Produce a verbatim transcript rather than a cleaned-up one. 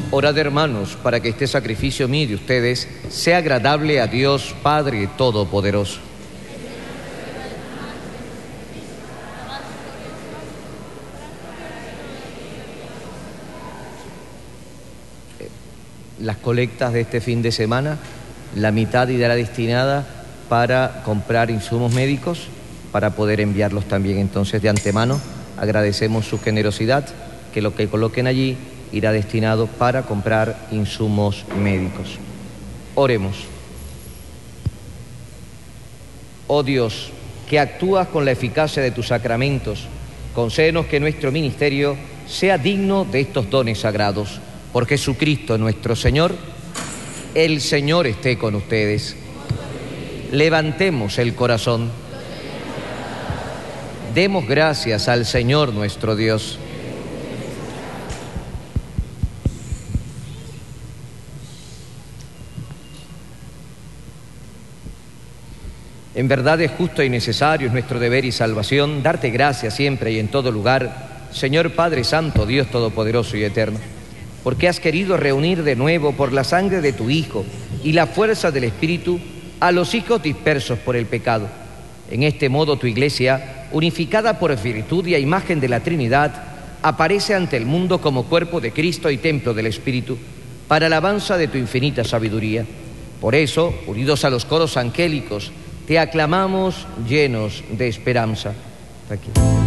Orad, hermanos, para que este sacrificio mío y de ustedes sea agradable a Dios Padre Todopoderoso. Las colectas de este fin de semana, la mitad irá destinada para comprar insumos médicos, para poder enviarlos también. Entonces, de antemano, agradecemos su generosidad, que lo que coloquen allí irá destinado para comprar insumos médicos. Oremos. Oh Dios, que actúas con la eficacia de tus sacramentos, concédenos que nuestro ministerio sea digno de estos dones sagrados. Por Jesucristo nuestro Señor. El Señor esté con ustedes. Levantemos el corazón. Demos gracias al Señor nuestro Dios. En verdad es justo y necesario, es nuestro deber y salvación, darte gracias siempre y en todo lugar, Señor Padre Santo, Dios Todopoderoso y Eterno, porque has querido reunir de nuevo por la sangre de tu Hijo y la fuerza del Espíritu a los hijos dispersos por el pecado. En este modo tu Iglesia, unificada por virtud y a imagen de la Trinidad, aparece ante el mundo como cuerpo de Cristo y templo del Espíritu, para alabanza de tu infinita sabiduría. Por eso, unidos a los coros angélicos, te aclamamos llenos de esperanza. Aquí.